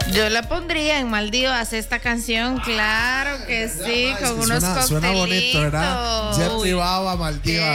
Yo la pondría en Maldivas esta canción, claro que sí, con unos coctelitos. Suena bonito, ¿verdad? Jet privado a Maldivas.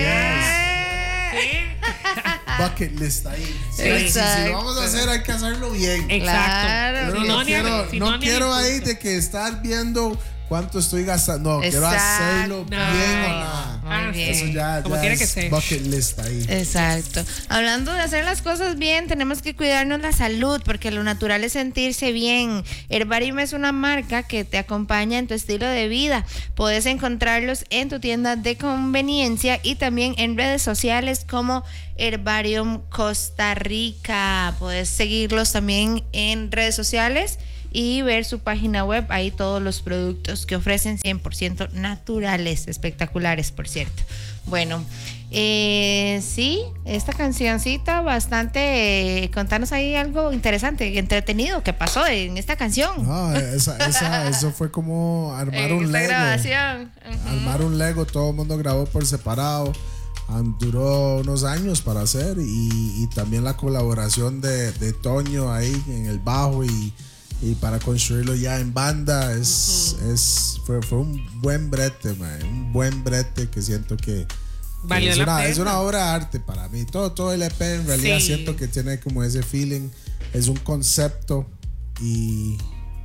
Yes. Bucket list ahí. Sí, si lo vamos a hacer, hay que hacerlo bien. Exacto. Claro. No quiero ahí de que estar viendo cuánto estoy gastando. No, quiero hacerlo bien o nada. Muy bien. Eso ya tiene que es ser. bucket list ahí. Exacto. Hablando de hacer las cosas bien, tenemos que cuidarnos la salud porque lo natural es sentirse bien. Herbarium es una marca que te acompaña en tu estilo de vida. Puedes encontrarlos en tu tienda de conveniencia y también en redes sociales como Herbarium Costa Rica. Puedes seguirlos también en redes sociales y ver su página web, ahí todos los productos que ofrecen 100% naturales, espectaculares, por cierto. Bueno, sí, esta cancioncita bastante, contanos ahí algo interesante, entretenido que pasó en esta canción. No, eso fue como armar un Lego. Grabación. Armar un Lego, todo el mundo grabó por separado. Duró unos años para hacer y también la colaboración de Toño ahí en el bajo y para construirlo ya en banda fue un buen brete, man, un buen brete que siento que es una obra de arte para mí. Todo el EP en realidad siento que tiene como ese feeling, es un concepto y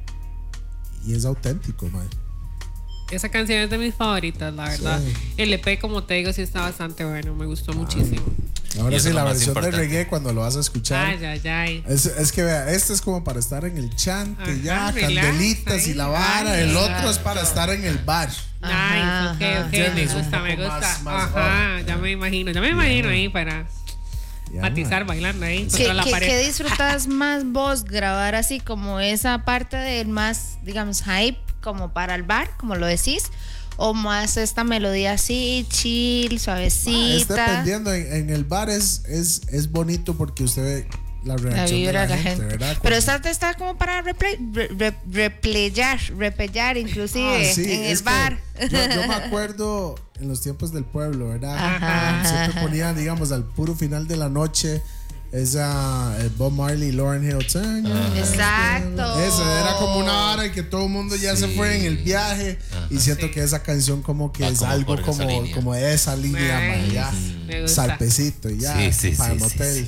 es auténtico, man. Esa canción es de mis favoritas, la verdad. Sí. El EP, como te digo, sí está bastante bueno, me gustó muchísimo. Ahora sí, la versión de reggae cuando lo vas a escuchar. Ay. Es que vea, este es como para estar en el chante, candelitas y la vara. El otro es para estar en el bar. Ok, me gusta. Ajá, ya me imagino ahí para matizar, bailando ahí contra la pared. ¿Qué disfrutas más vos grabar así como esa parte del más, digamos, hype como para el bar, como lo decís? O más esta melodía así, chill, suavecita. Es dependiendo. En el bar es bonito porque usted ve la reacción de la gente, ¿verdad? Pero esta está como para repellar inclusive en el bar. Yo me acuerdo en los tiempos del pueblo, ¿verdad? Ajá. Siempre ponían, digamos, al puro final de la noche esa Bob Marley, Lauryn Hill. Exacto. Esa era como una hora y que todo el mundo ya se fue en el viaje. Y siento que esa canción como que es como algo como de esa línea, ya salpecito y ya para el motel.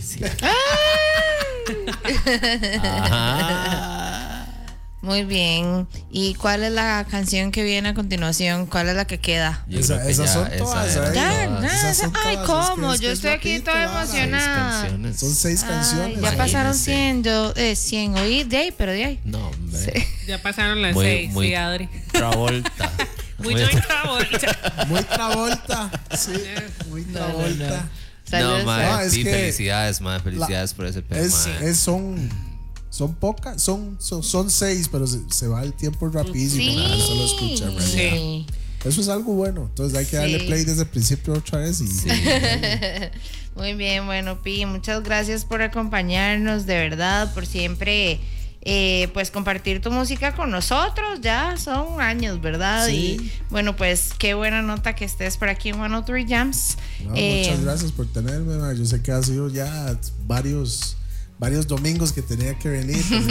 Muy bien. ¿Y cuál es la canción que viene a continuación? ¿Cuál es la que queda? Esas son todas. Ay, ¿cómo? Yo estoy aquí toda emocionada. Son 6 canciones. Ya pasaron 100. Yo 100 oí de ahí, pero de ahí. No, hombre. Sí. Ya pasaron las 6, sí, Adri. Travolta. Muy Travolta. Muy Travolta. Sí, muy Travolta. No, madre, sí, felicidades, madre. Felicidades por ese tema. Son pocas, son 6, pero se va el tiempo rapidísimo. Solo escuchar, sí. Eso es algo bueno. Entonces hay que darle play desde el principio otra vez. Muy bien, bueno, Pi, muchas gracias por acompañarnos, de verdad, por siempre pues compartir tu música con nosotros. Ya son años, ¿verdad? Sí. Y bueno, pues qué buena nota que estés por aquí en 103 Jams. Muchas gracias por tenerme, man. Yo sé que ha sido ya varios domingos que tenía que venir, pero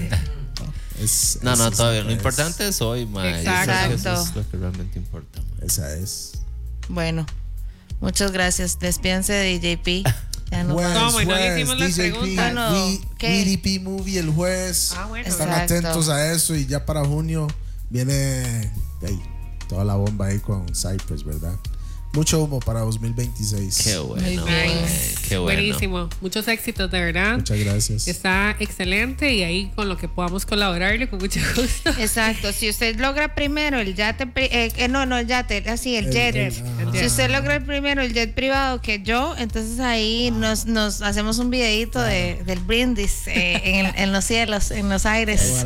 ya todavía. Lo importante es hoy, mae. Exacto. Eso es lo que realmente importa, mae. Esa es. Bueno, muchas gracias. Despídense de DJP. Ya no no hicimos las preguntas. DJP Movie el jueves. Bueno. Están atentos a eso y ya para junio viene toda la bomba ahí con Cypress, ¿verdad? Mucho humo para 2026. Qué bueno. Qué bueno. Buenísimo. Muchos éxitos, de verdad. Muchas gracias. Está excelente y ahí con lo que podamos colaborarle con mucho gusto. Exacto. Si usted logra primero el yate, el yate, así, el jet. Si usted logra primero el jet privado que yo, entonces ahí nos hacemos un videito del brindis en los cielos, en los aires.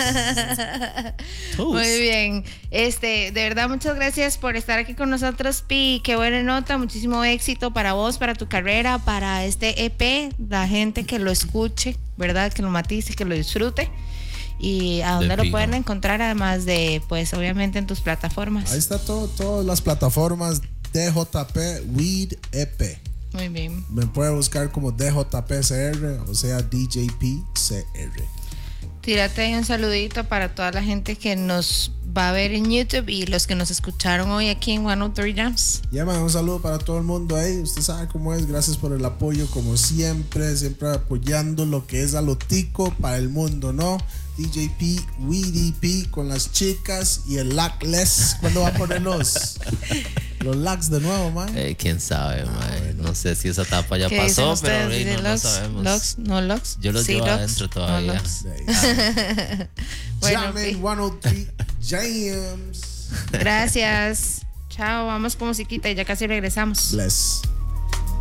Muy bien. De verdad, muchas gracias por estar aquí con nosotros, Pi. Qué buena nota, muchísimo éxito para vos, para tu carrera, para este EP, la gente que lo escuche, ¿verdad? Que lo matice, que lo disfrute. ¿Y a dónde lo pueden encontrar? Además de, pues, obviamente en tus plataformas. Ahí está todas las plataformas. DJP Weed EP. Muy bien. Me puede buscar como DJP CR, o sea, DJP CR. Tírate ahí un saludito para toda la gente que nos va a ver en YouTube y los que nos escucharon hoy aquí en 103 Jams. Ya, man, un saludo para todo el mundo ahí. Usted sabe cómo es. Gracias por el apoyo, como siempre apoyando lo que es a lo tico para el mundo, ¿no? DJP, WDP con las chicas y el lackless. ¿Cuándo va a poner los lacks de nuevo, man? Quién sabe, man. Bueno. No sé si esa etapa ya pasó, pero no sabemos. Locks, no locks. Yo los sí, llevo locks, adentro todavía. No bueno, Jamming 103 Jams. Gracias. Chao, vamos con musiquita y ya casi regresamos. Bless.